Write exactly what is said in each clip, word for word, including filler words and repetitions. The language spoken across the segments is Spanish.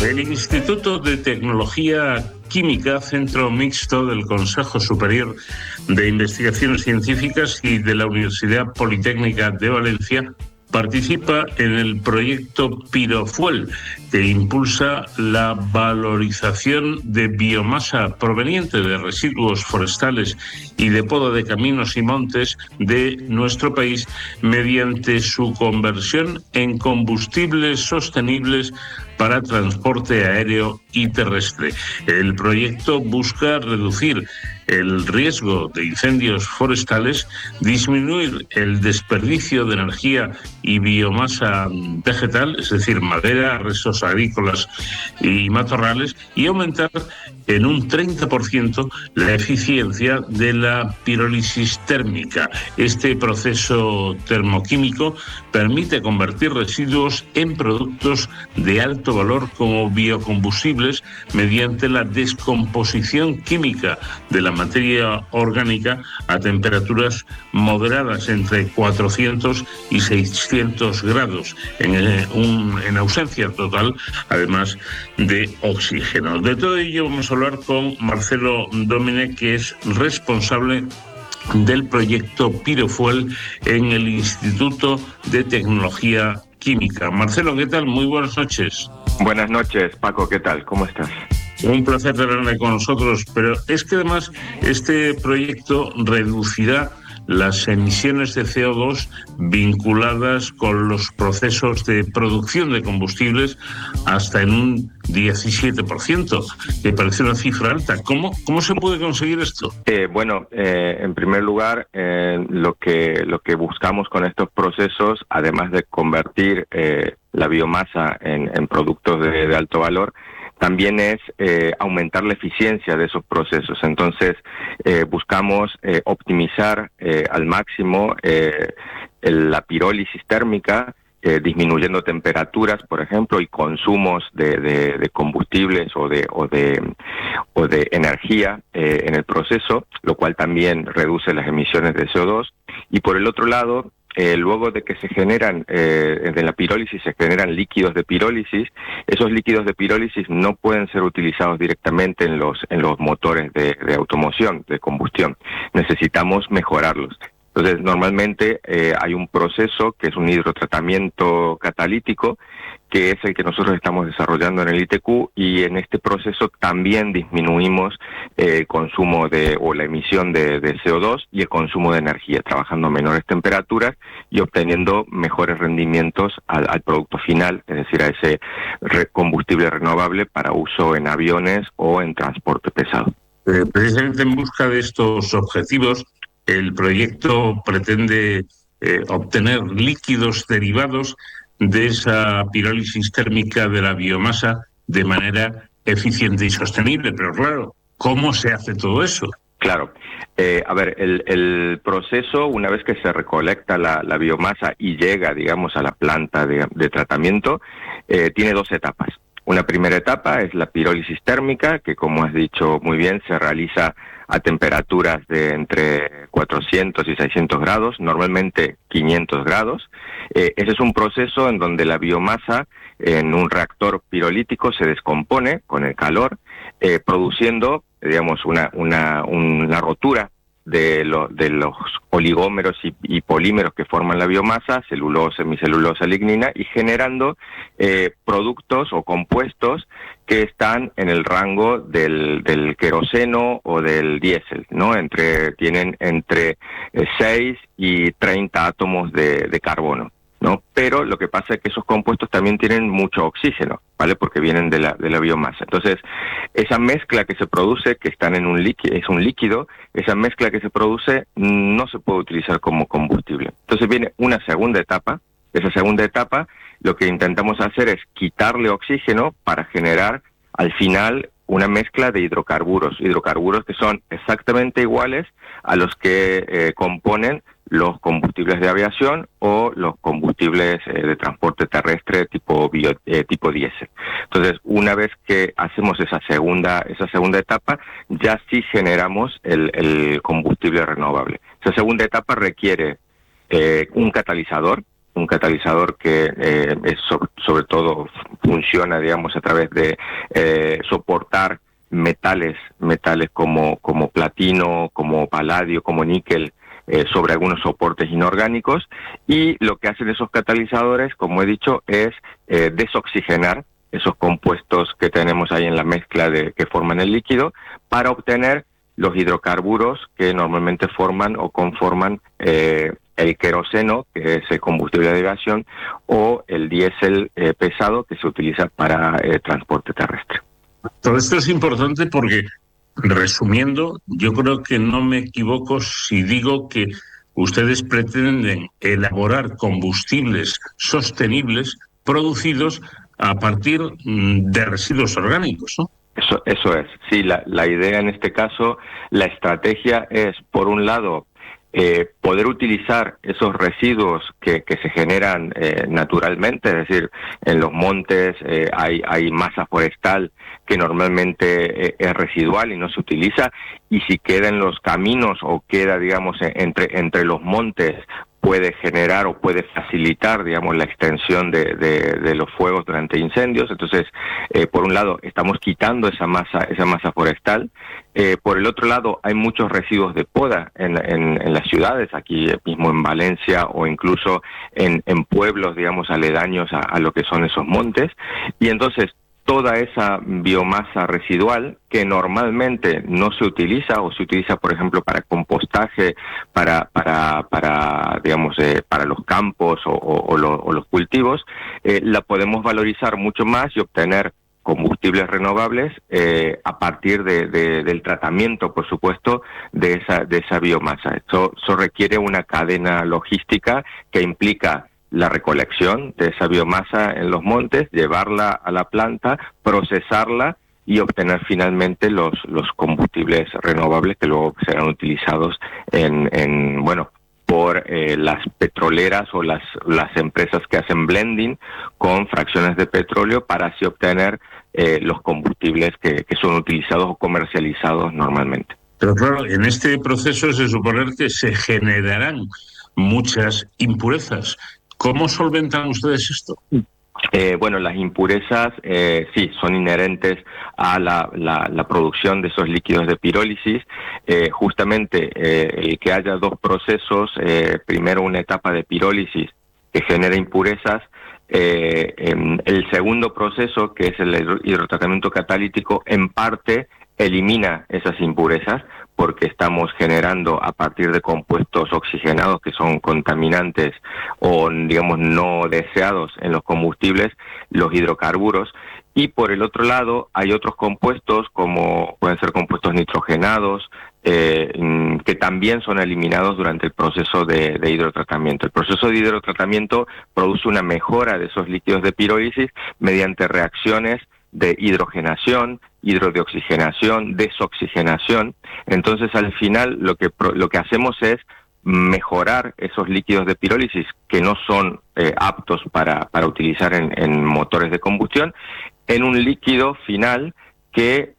El Instituto de Tecnología Química, centro mixto del Consejo Superior de Investigaciones Científicas y de la Universidad Politécnica de Valencia, participa en el proyecto Pirofuel, que impulsa la valorización de biomasa proveniente de residuos forestales y de poda de caminos y montes de nuestro país mediante su conversión en combustibles sostenibles para transporte aéreo y terrestre. El proyecto busca reducir el riesgo de incendios forestales, disminuir el desperdicio de energía y biomasa vegetal, es decir, madera, restos agrícolas y matorrales, y aumentar en un treinta por ciento la eficiencia de la pirólisis térmica. Este proceso termoquímico permite convertir residuos en productos de alto valor como biocombustibles mediante la descomposición química de la materia orgánica a temperaturas moderadas entre cuatrocientos y seiscientos grados, en, eh, un, en ausencia total, además de oxígeno. De todo ello vamos a hablar con Marcelo Domine, que es responsable del proyecto Pirofuel en el Instituto de Tecnología Química. Marcelo, ¿qué tal? Muy buenas noches. Buenas noches, Paco, ¿qué tal? ¿Cómo estás? Un placer tenerle con nosotros, pero es que además este proyecto reducirá las emisiones de C O dos vinculadas con los procesos de producción de combustibles hasta en un diecisiete por ciento, que parece una cifra alta. ¿Cómo, cómo se puede conseguir esto? Eh, bueno, eh, en primer lugar, eh, lo que lo que buscamos con estos procesos, además de convertir eh, la biomasa en, en productos de, de alto valor, también es eh, aumentar la eficiencia de esos procesos. Entonces, eh, buscamos eh, optimizar eh, al máximo eh, el, la pirólisis térmica, eh, disminuyendo temperaturas, por ejemplo, y consumos de, de, de combustibles o de, o de, o de energía eh, en el proceso, lo cual también reduce las emisiones de C O dos. Y por el otro lado, Eh, luego de que se generan, eh, de la pirólisis se generan líquidos de pirólisis, esos líquidos de pirólisis no pueden ser utilizados directamente en los, en los motores de, de automoción, de combustión. Necesitamos mejorarlos. Entonces, normalmente eh, hay un proceso que es un hidrotratamiento catalítico, que es el que nosotros estamos desarrollando en el I T Q, y en este proceso también disminuimos eh, el consumo de, o la emisión de, de C O dos y el consumo de energía, trabajando a menores temperaturas y obteniendo mejores rendimientos al, al producto final, es decir, a ese re- combustible renovable para uso en aviones o en transporte pesado. Eh, precisamente en busca de estos objetivos, el proyecto pretende eh, obtener líquidos derivados de esa pirólisis térmica de la biomasa de manera eficiente y sostenible. Pero claro, ¿cómo se hace todo eso? Claro. Eh, a ver, el, el proceso, una vez que se recolecta la, la biomasa y llega, digamos, a la planta de, de tratamiento, eh, tiene dos etapas. Una primera etapa es la pirólisis térmica, que, como has dicho muy bien, se realiza a temperaturas de entre cuatrocientos y seiscientos grados, normalmente quinientos grados. Eh, ese es un proceso en donde la biomasa en un reactor pirolítico se descompone con el calor, eh, produciendo, digamos, una, una, una rotura de, lo, de los oligómeros y, y polímeros que forman la biomasa, celulosa, hemicelulosa, lignina, y generando eh, productos o compuestos que están en el rango del, del queroseno o del diésel, ¿no? Entre, tienen entre eh, seis y treinta átomos de, de carbono, ¿no? Pero lo que pasa es que esos compuestos también tienen mucho oxígeno, ¿vale? Porque vienen de la, de la biomasa. Entonces, esa mezcla que se produce, que están en un líquido, es un líquido, esa mezcla que se produce no se puede utilizar como combustible. Entonces viene una segunda etapa. Esa segunda etapa, lo que intentamos hacer es quitarle oxígeno para generar, al final, una mezcla de hidrocarburos, hidrocarburos que son exactamente iguales a los que eh, componen los combustibles de aviación o los combustibles eh, de transporte terrestre tipo bio, eh, tipo diésel. Entonces, una vez que hacemos esa segunda esa segunda etapa, ya sí generamos el, el combustible renovable. Esa segunda etapa requiere eh, un catalizador, un catalizador que eh, es so- sobre todo funciona, digamos, a través de eh, soportar metales, metales como, como platino, como paladio, como níquel, eh, sobre algunos soportes inorgánicos, y lo que hacen esos catalizadores, como he dicho, es eh, desoxigenar esos compuestos que tenemos ahí en la mezcla de, que forman el líquido, para obtener los hidrocarburos que normalmente forman o conforman eh, el queroseno, que es el combustible de aviación, o el diésel eh, pesado, que se utiliza para eh, transporte terrestre. Todo esto es importante porque, resumiendo, yo creo que no me equivoco si digo que ustedes pretenden elaborar combustibles sostenibles producidos a partir mm, de residuos orgánicos, ¿no? Eso, eso es, sí, la, la idea en este caso, la estrategia es, por un lado, eh, poder utilizar esos residuos que, que se generan eh, naturalmente, es decir, en los montes eh, hay, hay masa forestal que normalmente eh, es residual y no se utiliza, y si queda en los caminos o queda, digamos, entre, entre los montes, puede generar o puede facilitar, digamos, la extensión de, de, de los fuegos durante incendios. Entonces, eh, por un lado, estamos quitando esa masa, esa masa forestal. Eh, por el otro lado, hay muchos residuos de poda en, en, en las ciudades, aquí mismo en Valencia o incluso en, en pueblos, digamos, aledaños a, a lo que son esos montes. Y entonces, toda esa biomasa residual que normalmente no se utiliza o se utiliza, por ejemplo, para compostaje, para, para, para digamos, eh, para los campos o, o, o, lo, o los cultivos, eh, la podemos valorizar mucho más y obtener combustibles renovables eh, a partir de, de, del tratamiento, por supuesto, de esa, de esa biomasa. Eso, eso requiere una cadena logística que implica la recolección de esa biomasa en los montes, llevarla a la planta, procesarla y obtener finalmente los, los combustibles renovables que luego serán utilizados en, en bueno, por eh, las petroleras o las, las empresas que hacen blending con fracciones de petróleo para así obtener eh, los combustibles que, que son utilizados o comercializados normalmente. Pero claro, en este proceso se supone que se generarán muchas impurezas. ¿Cómo solventan ustedes esto? Eh, bueno, las impurezas eh, sí son inherentes a la, la, la producción de esos líquidos de pirólisis. Eh, justamente eh, el que haya dos procesos, eh, primero una etapa de pirólisis que genera impurezas, eh, en el segundo proceso, que es el hidrotratamiento catalítico, en parte elimina esas impurezas, porque estamos generando a partir de compuestos oxigenados que son contaminantes o, digamos, no deseados en los combustibles, los hidrocarburos. Y por el otro lado hay otros compuestos, como pueden ser compuestos nitrogenados, eh, que también son eliminados durante el proceso de, de hidrotratamiento. El proceso de hidrotratamiento produce una mejora de esos líquidos de pirólisis mediante reacciones de hidrogenación, hidrodeoxigenación, desoxigenación. Entonces, al final, lo que lo que hacemos es mejorar esos líquidos de pirólisis que no son eh, aptos para, para utilizar en, en motores de combustión, en un líquido final que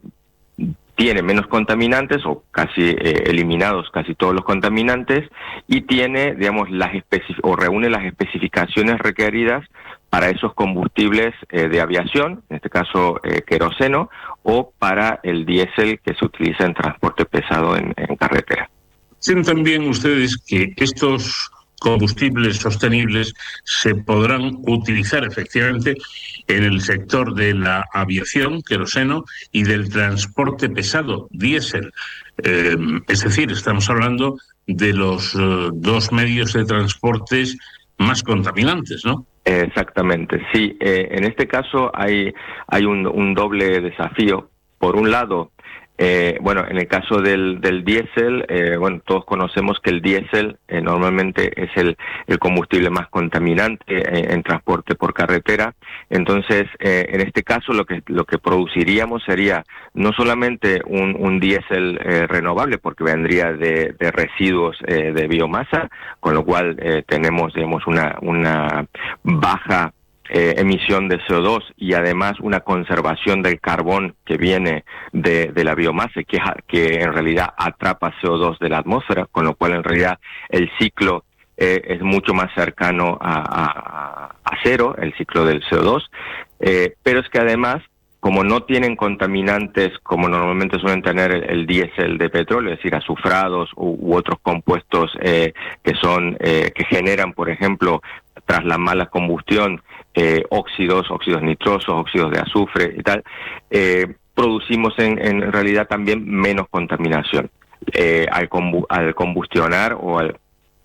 tiene menos contaminantes o casi eh, eliminados casi todos los contaminantes, y tiene, digamos, las especi- o reúne las especificaciones requeridas para esos combustibles eh, de aviación, en este caso eh, queroseno, o para el diésel que se utiliza en transporte pesado en, en carretera. ¿Sienten también ustedes que estos combustibles sostenibles se podrán utilizar efectivamente en el sector de la aviación, queroseno, y del transporte pesado, diésel? Eh, es decir, estamos hablando de los uh, dos medios de transportes más contaminantes, ¿no? Exactamente, sí. Eh, en este caso hay, hay un, un doble desafío. Por un lado, Eh, bueno, en el caso del, del diésel, eh, bueno, todos conocemos que el diésel eh, normalmente es el, el combustible más contaminante en, en transporte por carretera. Entonces, eh, en este caso, lo que lo que produciríamos sería no solamente un, un diésel eh, renovable, porque vendría de, de residuos eh, de biomasa, con lo cual eh, tenemos, digamos, una una baja Eh, emisión de C O dos y además una conservación del carbón que viene de, de la biomasa, que, que en realidad atrapa C O dos de la atmósfera, con lo cual en realidad el ciclo eh, es mucho más cercano a, a, a cero, el ciclo del C O dos, eh, pero es que además, como no tienen contaminantes como normalmente suelen tener el, el diésel de petróleo, es decir, azufrados u, u otros compuestos eh, que son eh, que generan, por ejemplo, tras la mala combustión, eh, óxidos, óxidos nitrosos, óxidos de azufre y tal, eh, producimos en, en realidad también menos contaminación. Eh, al, combu al combustionar o al,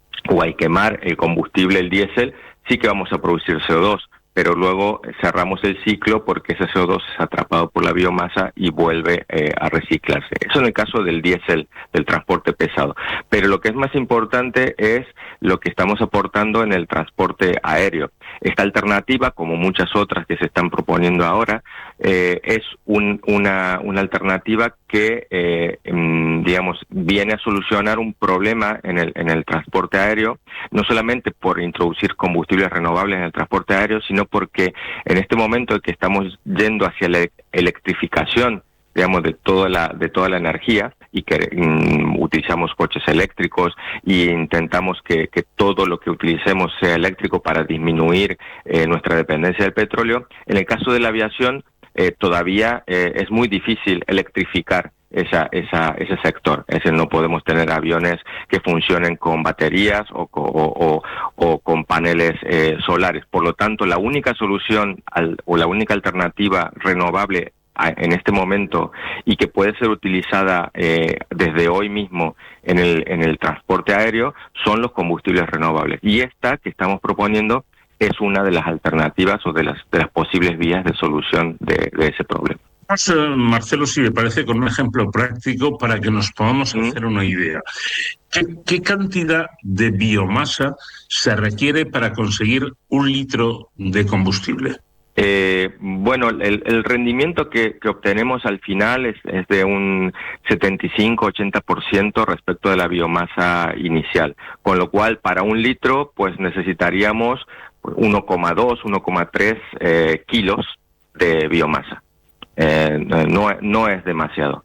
o al quemar el combustible, el diésel, sí que vamos a producir C O dos, pero luego cerramos el ciclo porque ese C O dos es atrapado por la biomasa y vuelve eh, a reciclarse. Eso en el caso del diésel, del transporte pesado. Pero lo que es más importante es lo que estamos aportando en el transporte aéreo. Esta alternativa, como muchas otras que se están proponiendo ahora, eh, es un, una, una alternativa que, eh, digamos, viene a solucionar un problema en el, en el transporte aéreo, no solamente por introducir combustibles renovables en el transporte aéreo, sino porque en este momento en que estamos yendo hacia la electrificación, digamos, de toda la, de toda la energía, y que um, utilizamos coches eléctricos e intentamos que, que todo lo que utilicemos sea eléctrico para disminuir eh, nuestra dependencia del petróleo, en el caso de la aviación eh, todavía eh, es muy difícil electrificar esa, esa, ese sector. Es decir, no podemos tener aviones que funcionen con baterías o, o, o, o con paneles eh, solares. Por lo tanto, la única solución al, o la única alternativa renovable en este momento y que puede ser utilizada eh, desde hoy mismo en el, en el transporte aéreo son los combustibles renovables. Y esta que estamos proponiendo es una de las alternativas o de las, de las posibles vías de solución de, de ese problema. Vamos, Marcelo, si me parece, con un ejemplo práctico para que nos podamos ¿Mm? hacer una idea. ¿Qué, ¿Qué cantidad de biomasa se requiere para conseguir un litro de combustible? Eh, bueno, el, el rendimiento que, que obtenemos al final es, es de un setenta y cinco a ochenta por ciento respecto de la biomasa inicial, con lo cual para un litro pues necesitaríamos uno coma dos, uno coma tres eh, kilos de biomasa. Eh, no, no es demasiado.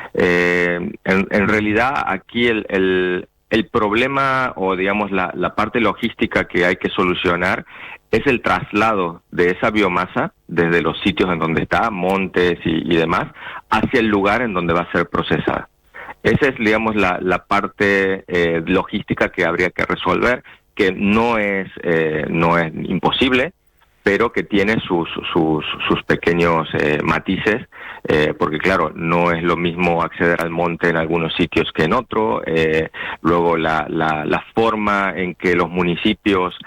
Eh, en, en realidad aquí el, el, el problema o digamos la, la parte logística que hay que solucionar es el traslado de esa biomasa desde los sitios en donde está, montes y, y demás, hacia el lugar en donde va a ser procesada. Esa es, digamos, la, la parte eh, logística que habría que resolver, que no es, eh, no es imposible, pero que tiene sus, sus, sus pequeños eh, matices, eh, porque claro, no es lo mismo acceder al monte en algunos sitios que en otro, eh, luego la, la, la forma en que los municipios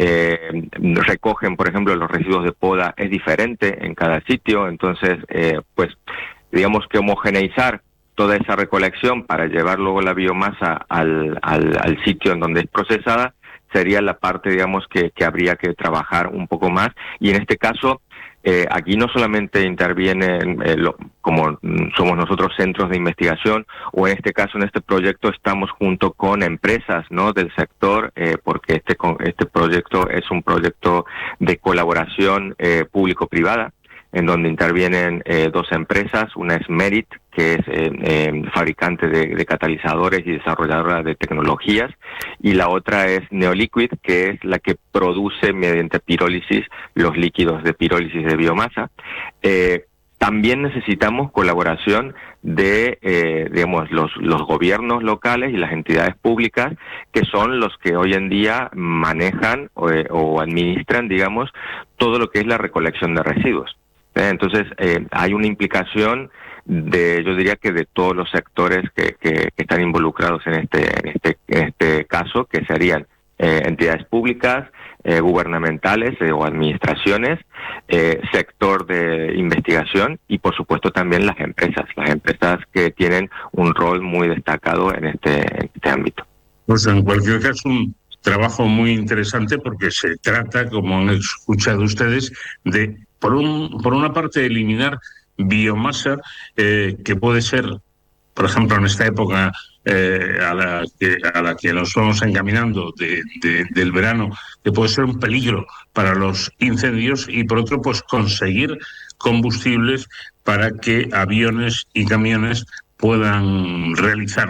eh, recogen, por ejemplo, los residuos de poda es diferente en cada sitio, entonces, eh, pues, digamos que homogeneizar toda esa recolección para llevar luego la biomasa al, al, al sitio en donde es procesada, sería la parte, digamos, que, que habría que trabajar un poco más. Y en este caso, eh, aquí no solamente intervienen, eh, lo, como somos nosotros centros de investigación, o en este caso, en este proyecto, estamos junto con empresas, ¿no?, del sector, eh, porque este, este proyecto es un proyecto de colaboración eh, público-privada, en donde intervienen eh, dos empresas, una es Merit, que es eh, eh, fabricante de, de catalizadores y desarrolladora de tecnologías, y la otra es Neoliquid, que es la que produce mediante pirólisis los líquidos de pirólisis de biomasa. Eh, también necesitamos colaboración de, eh, digamos, los, los gobiernos locales y las entidades públicas, que son los que hoy en día manejan o, eh, o administran, digamos, todo lo que es la recolección de residuos. Entonces, eh, hay una implicación de, yo diría que de todos los sectores que, que, que están involucrados en este, en este, en este caso, que serían eh, entidades públicas, eh, gubernamentales eh, o administraciones, eh, sector de investigación y, por supuesto, también las empresas, las empresas que tienen un rol muy destacado en este, en este ámbito. Pues en cualquier caso, un trabajo muy interesante porque se trata, como han escuchado ustedes, de Por, un, por una parte, eliminar biomasa eh, que puede ser, por ejemplo, en esta época eh, a, la que, a la que nos vamos encaminando de, de, del verano, que puede ser un peligro para los incendios, y por otro, pues conseguir combustibles para que aviones y camiones puedan realizar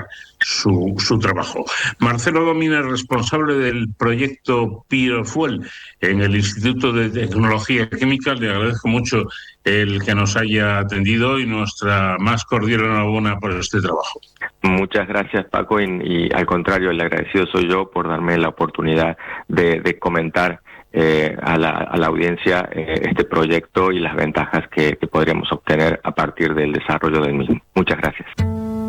su, su trabajo. Marcelo Domina, responsable del proyecto Biofuel en el Instituto de Tecnología Química, le agradezco mucho el que nos haya atendido y nuestra más cordial enhorabuena por este trabajo. Muchas gracias, Paco, y, y al contrario, el agradecido soy yo por darme la oportunidad de, de comentar eh, a, la, a la audiencia eh, este proyecto y las ventajas que, que podríamos obtener a partir del desarrollo del mismo. Muchas gracias.